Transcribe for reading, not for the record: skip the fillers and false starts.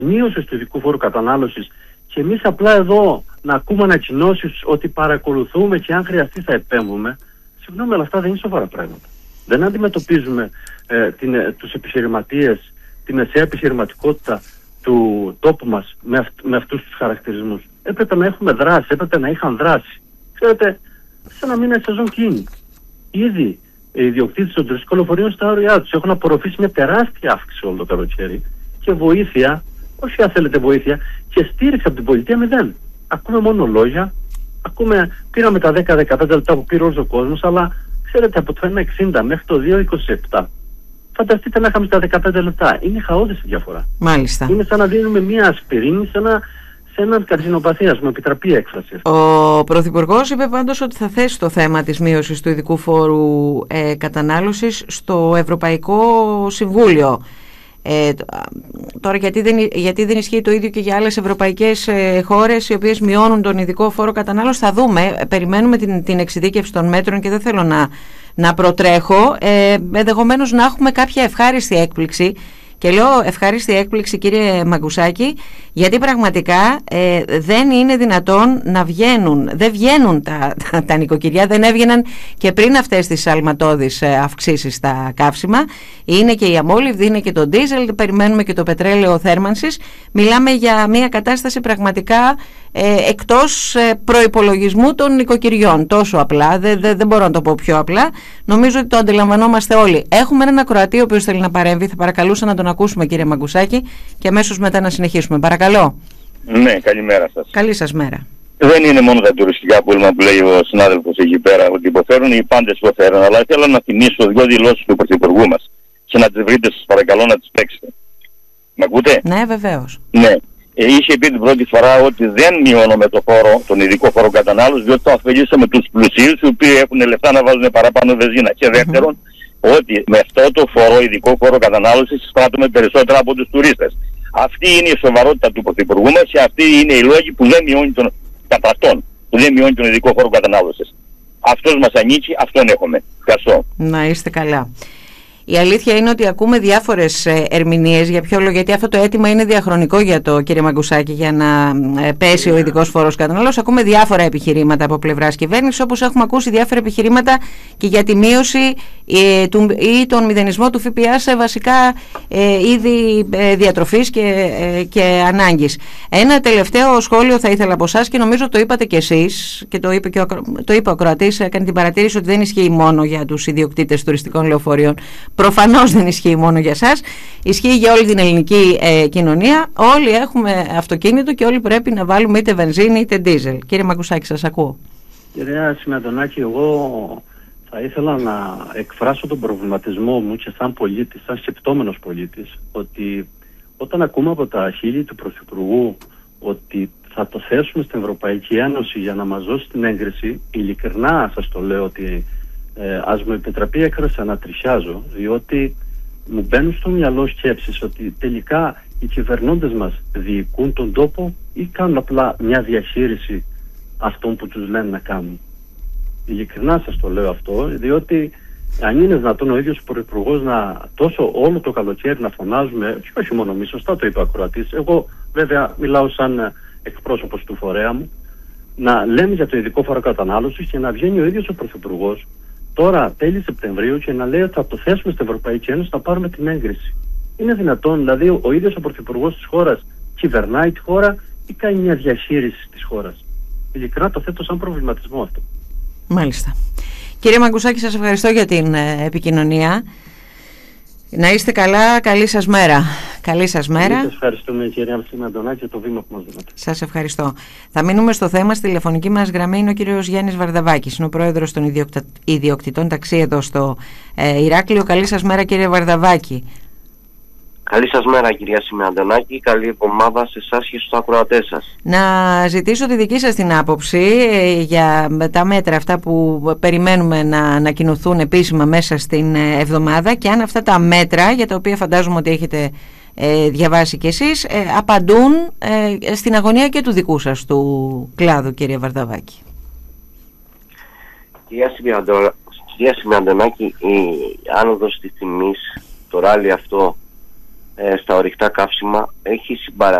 μείωσης του ειδικού φόρου κατανάλωσης και εμείς απλά εδώ να ακούμε ανακοινώσεις ότι παρακολουθούμε και αν χρειαστεί θα επέμβουμε, συγγνώμη, αλλά αυτά δεν είναι σοβαρά πράγματα. Δεν αντιμετωπίζουμε τους επιχειρηματίες, τη μεσαία επιχειρηματικότητα του τόπου μας με αυτούς τους χαρακτηρισμούς. Έπρεπε να έχουμε δράση, έπρεπε να είχαν δράση. Ξέρετε, σαν να μην είναι σεζόν κλείνει. Ήδη οι ιδιοκτήτες των τουριστικών λεωφορείων στα όρια τους έχουν απορροφήσει μια τεράστια αύξηση όλο το καλοκαίρι και βοήθεια, όχι αν θέλετε βοήθεια, και στήριξη από την πολιτεία 0. Ακούμε μόνο λόγια, πήραμε τα 10-15 λεπτά που πήρε όλος ο κόσμος, αλλά ξέρετε από το 1.60 μέχρι το 2.27. Φανταστείτε να είχαμε στα 15 λεπτά. Είναι χαόδης η διαφορά. Μάλιστα. Είναι σαν να δίνουμε μια ασπιρίνη σε έναν καρκινοπαθή, ας πούμε, επιτραπεί η έκφραση. Ο Πρωθυπουργός είπε πάντως ότι θα θέσει το θέμα της μείωσης του ειδικού φόρου κατανάλωσης στο Ευρωπαϊκό Συμβούλιο. Τώρα γιατί δεν ισχύει το ίδιο και για άλλες ευρωπαϊκές χώρες οι οποίες μειώνουν τον ειδικό φόρο κατανάλωσης? Θα δούμε, περιμένουμε την εξειδίκευση των μέτρων και δεν θέλω να προτρέχω, ενδεχομένως να έχουμε κάποια ευχάριστη έκπληξη. Και λέω ευχάριστη έκπληξη, κύριε Μαγκουσάκη, γιατί πραγματικά δεν είναι δυνατόν να δεν βγαίνουν τα νοικοκυριά, δεν έβγαιναν και πριν αυτές τις αλματώδεις αυξήσεις στα καύσιμα. Είναι και η αμόλυβδη, είναι και το ντίζελ, περιμένουμε και το πετρέλαιο θέρμανσης. Μιλάμε για μια κατάσταση πραγματικά εκτός προϋπολογισμού των νοικοκυριών. Τόσο απλά, δεν μπορώ να το πω πιο απλά. Νομίζω ότι το αντιλαμβανόμαστε όλοι. Έχουμε έναν ακροατή ο οποίος θέλει να παρέμβει. Θα παρακαλούσα να τον ακούσουμε, κύριε Μαγκουσάκη, και αμέσως μετά να συνεχίσουμε. Παρακαλώ. Ναι, καλημέρα σας. Καλή σας μέρα. Δεν είναι μόνο τα τουριστικά πούλμα που λέει ο συνάδελφος εκεί πέρα ότι υποφέρουν, οι πάντες υποφέρουν. Αλλά θέλω να θυμίσω 2 δηλώσεις του Πρωθυπουργού μας και να τις βρείτε, σας παρακαλώ, να τις παίξετε. Μ' ακούτε? Ναι, βεβαίως. Ναι. Είχε πει την πρώτη φορά ότι δεν μειώνουμε τον ειδικό φόρο κατανάλωσης, διότι θα ωφελήσουμε τους πλουσίους οι οποίοι έχουν λεφτά να βάζουν παραπάνω βενζίνα. Και δεύτερον, ότι με αυτό το ειδικό φόρο κατανάλωσης εισπράττουμε περισσότερα από τους τουρίστες. Αυτή είναι η σοβαρότητα του Πρωθυπουργού μας και αυτοί είναι οι λόγοι που δεν μειώνει που δεν μειώνει τον ειδικό φόρο κατανάλωσης. Αυτός μας ανήκει, αυτόν έχουμε. Ευχαριστώ. Να είστε καλά. Η αλήθεια είναι ότι ακούμε διάφορες ερμηνείες. Για ποιο λόγο? Γιατί αυτό το αίτημα είναι διαχρονικό για το κύριε Μαγκουσάκη, για να πέσει ο ειδικός φόρος κατανάλωσης. Ακούμε διάφορα επιχειρήματα από πλευράς κυβέρνησης, όπως έχουμε ακούσει διάφορα επιχειρήματα και για τη μείωση ή τον μηδενισμό του ΦΠΑ σε βασικά είδη διατροφής και ανάγκης. Ένα τελευταίο σχόλιο θα ήθελα από εσάς και νομίζω το είπατε κι εσείς και το είπε ο Κροατής, έκανε την παρατήρηση ότι δεν ισχύει μόνο για τους ιδιοκτήτες τουριστικών λεωφορείων. Προφανώς δεν ισχύει μόνο για σας, ισχύει για όλη την ελληνική κοινωνία. Όλοι έχουμε αυτοκίνητο και όλοι πρέπει να βάλουμε είτε βενζίνη είτε ντίζελ. Κύριε Μαγκουσάκη, σας ακούω. Κυρία Σημαντονάκη, εγώ θα ήθελα να εκφράσω τον προβληματισμό μου και σαν πολίτης, σαν σκεπτόμενος πολίτης, ότι όταν ακούμε από τα χείλη του Πρωθυπουργού ότι θα το θέσουμε στην Ευρωπαϊκή Ένωση για να μας δώσει την έγκριση, ειλικρινά σας το λέω ότι ας μου επιτραπεί η έκφραση, ανατριχιάζω, διότι μου μπαίνουν στο μυαλό σκέψεις ότι τελικά οι κυβερνώντες μας διοικούν τον τόπο ή κάνουν απλά μια διαχείριση αυτών που τους λένε να κάνουν. Ειλικρινά σας το λέω αυτό, διότι αν είναι δυνατόν ο ίδιος ο Πρωθυπουργός να τόσο όλο το καλοκαίρι να φωνάζουμε, και όχι μόνο εμείς, σωστά το είπε ο ακροατής, εγώ βέβαια μιλάω σαν εκπρόσωπος του φορέα μου, να λέμε για το ειδικό φόρο κατανάλωσης και να βγαίνει ο ίδιος ο Πρωθυπουργός τώρα τέλη Σεπτεμβρίου και να λέει ότι θα το θέσουμε στην Ευρωπαϊκή Ένωση να πάρουμε την έγκριση. Είναι δυνατόν? Δηλαδή ο ίδιος ο Πρωθυπουργός της χώρας κυβερνάει τη χώρα ή κάνει μια διαχείριση της χώρας? Ειλικρινά το θέτω σαν προβληματισμό αυτό. Μάλιστα. Κύριε Μαγκουσάκη, σας ευχαριστώ για την επικοινωνία. Να είστε καλά, καλή σας μέρα. Καλή σας μέρα. Σας ευχαριστούμε, κυρία Σημαντονάκη, για το βήμα που μας δίνετε. Σας ευχαριστώ. Θα μείνουμε στο θέμα. Στη τηλεφωνική μας γραμμή είναι ο κύριος Γιάννης Βαρδαβάκης. Είναι ο πρόεδρος των ιδιοκτητών ταξί εδώ στο Ηράκλειο. Καλή σας μέρα, κύριε Βαρδαβάκη. Καλή σας μέρα, κυρία Σημαντονάκη. Καλή εβδομάδα σε εσάς και στους ακροατές σας. Να ζητήσω τη δική σας την άποψη για τα μέτρα αυτά που περιμένουμε να ανακοινωθούν επίσημα μέσα στην εβδομάδα και αν αυτά τα μέτρα, για τα οποία φαντάζομαι ότι έχετε διαβάσει κι εσείς, απαντούν στην αγωνία και του δικού σας του κλάδου, κύριε Βαρδαβάκη. Κυρία Σημαντονάκη, η άνοδος της τιμής, το ράλι αυτό στα ορυκτά καύσιμα έχει